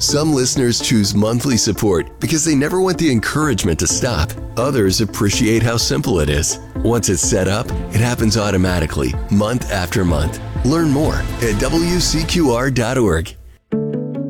Some listeners choose monthly support because they never want the encouragement to stop. Others appreciate how simple it is. Once it's set up, it happens automatically, month after month. Learn more at WCQR.org.